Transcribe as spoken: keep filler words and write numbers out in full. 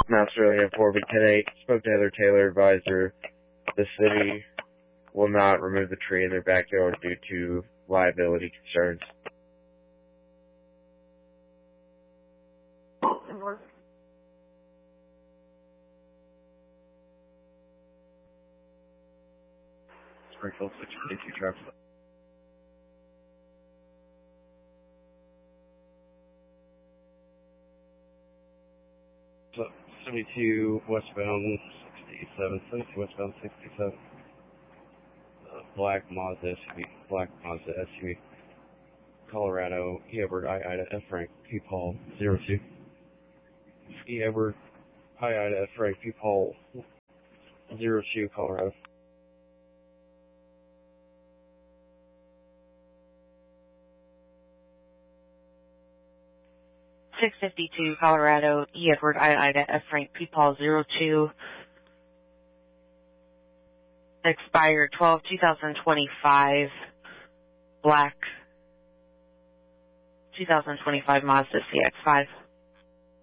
Master Alien four B ten eight spoke to Heather Taylor, advisor. The city will not remove the tree in their backyard due to liability concerns. Springfield six forty-two trucks. seventy-two westbound sixty-seven, seventy-two westbound sixty-seven. Uh, black Mazda S U V, black Mazda S U V. Colorado, E. Edward, I. Ida, F. Frank, P. Paul, zero two. E. Edward, I. Ida, F. Frank, P. Paul, zero two, Colorado. six fifty-two Colorado, E. Edward, I. Ida, F. Frank, P. Paul, zero two. Expired twelve two thousand twenty-five. Black two thousand twenty-five Mazda C X five.